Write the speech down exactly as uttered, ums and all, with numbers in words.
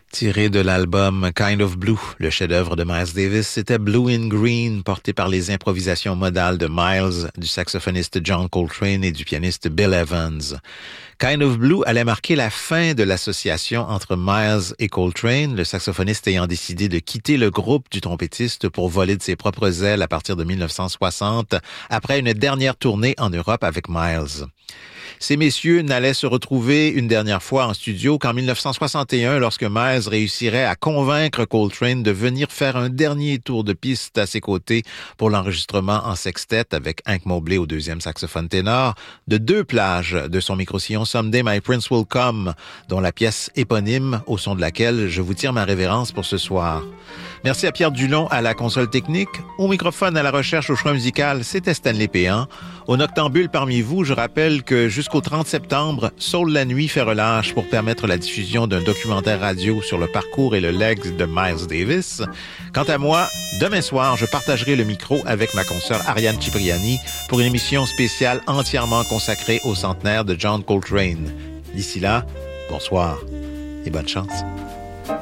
Tiré de l'album Kind of Blue, le chef-d'œuvre de Miles Davis, c'était Blue in Green, porté par les improvisations modales de Miles, du saxophoniste John Coltrane et du pianiste Bill Evans. Kind of Blue allait marquer la fin de l'association entre Miles et Coltrane, le saxophoniste ayant décidé de quitter le groupe du trompettiste pour voler de ses propres ailes à partir de mille neuf cent soixante, après une dernière tournée en Europe avec Miles. Ces messieurs n'allaient se retrouver une dernière fois en studio qu'en mille neuf cent soixante et un, lorsque Miles réussirait à convaincre Coltrane de venir faire un dernier tour de piste à ses côtés pour l'enregistrement en sextet avec Hank Mobley au deuxième saxophone ténor de deux plages de son micro-sillon Someday My Prince Will Come, dont la pièce éponyme au son de laquelle je vous tire ma révérence pour ce soir. Merci à Pierre Dulon à la console technique. Au microphone, à la recherche, au choix musical, c'était Stanley Péan. Au Noctambule parmi vous, je rappelle que jusqu'au trente septembre, Soul la Nuit fait relâche pour permettre la diffusion d'un documentaire radio sur le parcours et le legs de Miles Davis. Quant à moi, demain soir, je partagerai le micro avec ma consoeur Ariane Cipriani pour une émission spéciale entièrement consacrée au centenaire de John Coltrane. D'ici là, bonsoir et bonne chance.